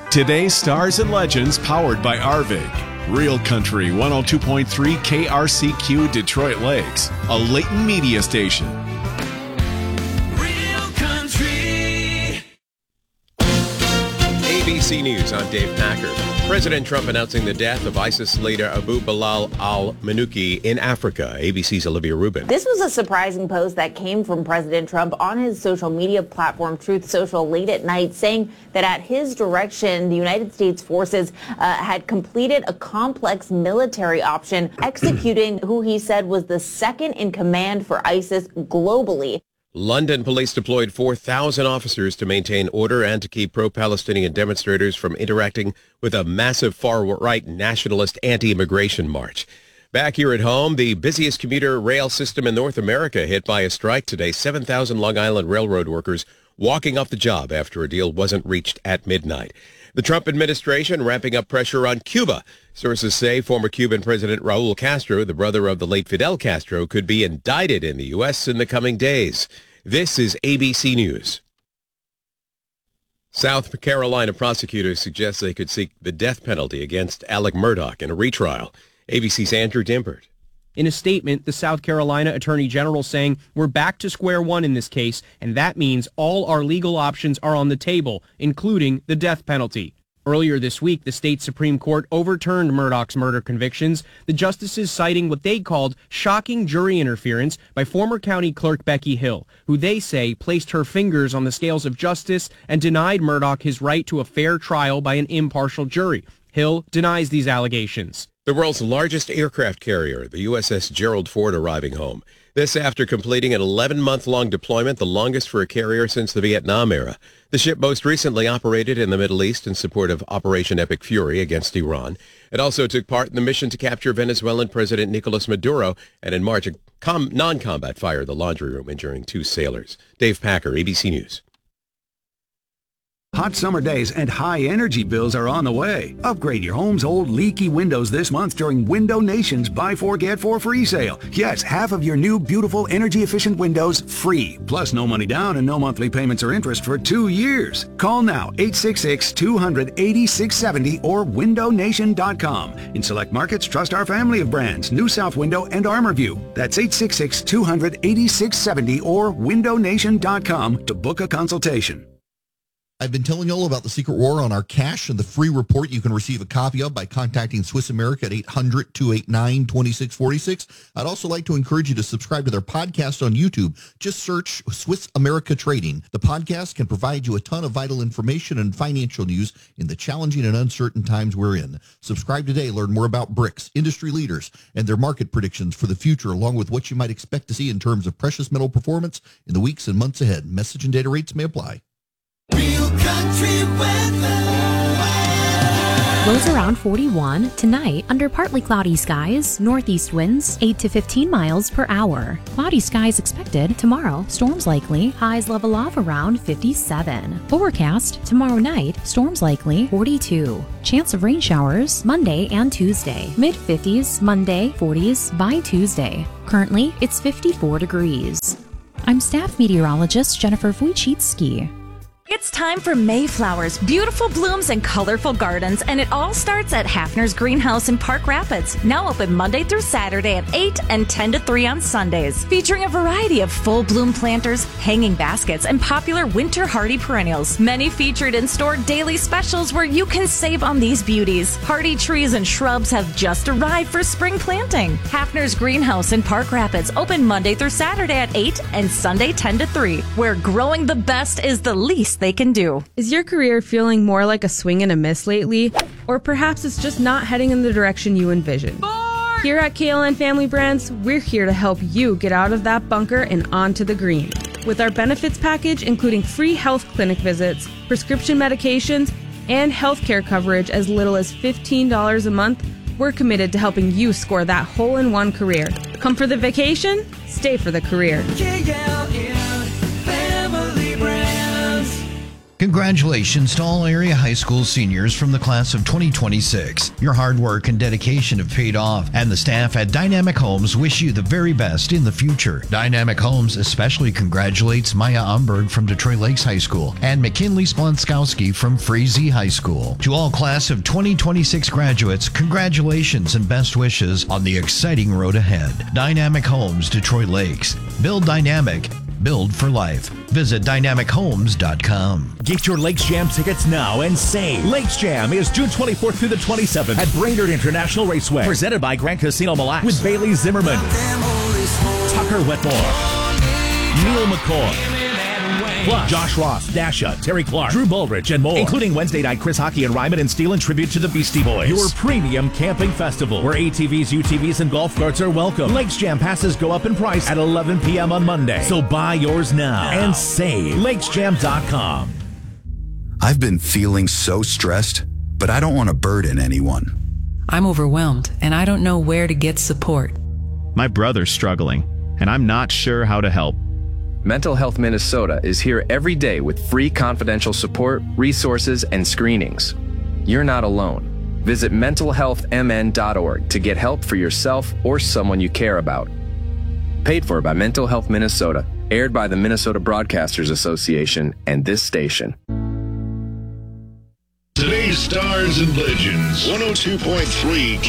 Today's Stars and Legends powered by Arvig. Real Country 102.3 KRCQ Detroit Lakes, a Layton media station. Real Country. ABC News, I'm Dave Packer. President Trump announcing the death of ISIS leader Abu Bilal al-Manuki in Africa. ABC's Olivia Rubin. This was a surprising post that came from President Trump on his social media platform, Truth Social, late at night, saying that at his direction, the United States forces had completed a complex military option, executing who he said was the second in command for ISIS globally. London police deployed 4,000 officers to maintain order and to keep pro-Palestinian demonstrators from interacting with a massive far-right nationalist anti-immigration march. Back here at home, the busiest commuter rail system in North America hit by a strike today. 7,000 Long Island Railroad workers walking off the job after a deal wasn't reached at midnight. The Trump administration ramping up pressure on Cuba. Sources say former Cuban President Raul Castro, the brother of the late Fidel Castro, could be indicted in the U.S. in the coming days. This is ABC News. South Carolina prosecutors suggest they could seek the death penalty against Alec Murdaugh in a retrial. ABC's Andrew Dimbert. In a statement, the South Carolina Attorney General saying, "We're back to square one in this case, and that means all our legal options are on the table, including the death penalty." Earlier this week, the state Supreme Court overturned Murdaugh's murder convictions, the justices citing what they called shocking jury interference by former county clerk Becky Hill, who they say placed her fingers on the scales of justice and denied Murdaugh his right to a fair trial by an impartial jury. Hill denies these allegations. The world's largest aircraft carrier, the USS Gerald Ford, arriving home. This after completing an 11-month-long deployment, the longest for a carrier since the Vietnam era. The ship most recently operated in the Middle East in support of Operation Epic Fury against Iran. It also took part in the mission to capture Venezuelan President Nicolas Maduro, and in March, a non-combat fire at the laundry room, injuring 2 sailors. Dave Packer, ABC News. Hot summer days and high energy bills are on the way. Upgrade your home's old leaky windows this month during Window Nation's Buy 4 Get 4 free sale. Yes, half of your new beautiful energy efficient windows free. Plus no money down and no monthly payments or interest for 2 years. Call now 866-200-8670 or windownation.com. In select markets, trust our family of brands, New South Window and ArmorView. That's 866-200-8670 or windownation.com to book a consultation. I've been telling you all about the Secret War on our cash and the free report you can receive a copy of by contacting Swiss America at 800-289-2646. I'd also like to encourage you to subscribe to their podcast on YouTube. Just search Swiss America Trading. The podcast can provide you a ton of vital information and financial news in the challenging and uncertain times we're in. Subscribe today. Learn more about BRICS, industry leaders, and their market predictions for the future, along with what you might expect to see in terms of precious metal performance in the weeks and months ahead. Message and data rates may apply. Real Country weather. Lows around 41 tonight under partly cloudy skies, northeast winds 8 to 15 miles per hour. Cloudy skies expected tomorrow, storms likely, highs level off around 57. Overcast tomorrow night, storms likely 42. Chance of rain showers Monday and Tuesday. Mid-50s Monday, 40s by Tuesday. Currently, it's 54 degrees. I'm staff meteorologist Jennifer Wojcicki. It's time for Mayflowers, beautiful blooms and colorful gardens, and it all starts at Hafner's Greenhouse in Park Rapids, now open Monday through Saturday at 8 and 10 to 3 on Sundays, featuring a variety of full bloom planters, hanging baskets, and popular winter hardy perennials. Many featured and stored daily specials where you can save on these beauties. Hardy trees and shrubs have just arrived for spring planting. Hafner's Greenhouse in Park Rapids, open Monday through Saturday at 8 and Sunday 10 to 3, where growing the best is the least they can do. Is your career feeling more like a swing and a miss lately? Or perhaps it's just not heading in the direction you envisioned? Here at KLN Family Brands, we're here to help you get out of that bunker and onto the green. With our benefits package, including free health clinic visits, prescription medications, and healthcare coverage as little as $15 a month, we're committed to helping you score that hole-in-one career. Come for the vacation, stay for the career. KLN Family Brands. Congratulations to all area high school seniors from the class of 2026. Your hard work and dedication have paid off, and the staff at Dynamic Homes wish you the very best in the future. Dynamic Homes especially congratulates Maya Umberg from Detroit Lakes High School and McKinley Splonskowski from Frazee High School. To all class of 2026 graduates, congratulations and best wishes on the exciting road ahead. Dynamic Homes, Detroit Lakes. Build dynamic. Build for life. Visit dynamichomes.com. Get your Lakes Jam tickets now and save. Lakes Jam is June 24th through the 27th at Brainerd International Raceway. Presented by Grand Casino Mille Lacs with Bailey Zimmerman, Tucker Wetmore, Neil McCoy, plus Josh Ross, Dasha, Terry Clark, Drew Bullrich, and more. Including Wednesday night Chris Hockey and Ryman and Steel in tribute to the Beastie Boys. Your premium camping festival where ATVs, UTVs, and golf carts are welcome. Lakes Jam passes go up in price at 11 p.m. on Monday. So buy yours now and save. LakesJam.com. I've been feeling so stressed, but I don't want to burden anyone. I'm overwhelmed, and I don't know where to get support. My brother's struggling, and I'm not sure how to help. Mental Health Minnesota is here every day with free confidential support, resources, and screenings. You're not alone. Visit mentalhealthmn.org to get help for yourself or someone you care about. Paid for by Mental Health Minnesota, aired by the Minnesota Broadcasters Association and this station. Today's Stars and Legends, 102.3